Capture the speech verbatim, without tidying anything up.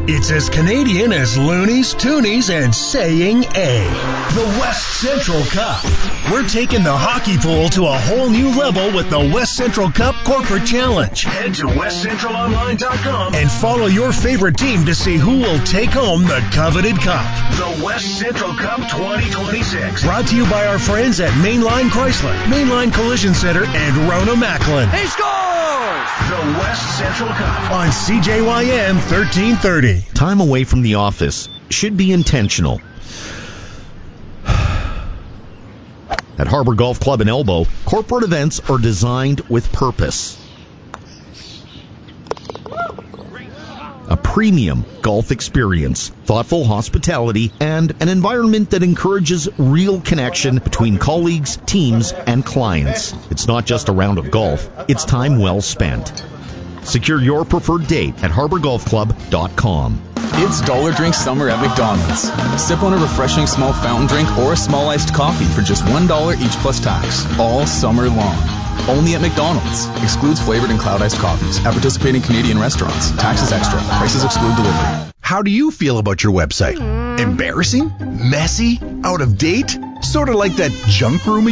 It's as Canadian as loonies, toonies, and saying A. The West Central Cup. We're taking the hockey pool to a whole new level with the West Central Cup Corporate Challenge. Head to west central online dot com and follow your favorite team to see who will take home the coveted cup. The West Central Cup twenty twenty-six. Brought to you by our friends at Mainline Chrysler, Mainline Collision Center, and Rona Macklin. He scores! The West Central Cup on C J Y M thirteen thirty. Time away from the office should be intentional. At Harbor Golf Club in Elbow, corporate events are designed with purpose. A premium golf experience, thoughtful hospitality, and an environment that encourages real connection between colleagues, teams, and clients. It's not just a round of golf, it's time well spent. Secure your preferred date at harbor golf club dot com. It's Dollar Drink Summer at McDonald's. Sip on a refreshing small fountain drink or a small iced coffee for just one dollar each plus tax, all summer long. Only at McDonald's. Excludes flavored and cloud iced coffees at participating Canadian restaurants. Taxes extra. Prices exclude delivery. How do you feel about your website? Embarrassing? Messy? Out of date? Sort of like that junk room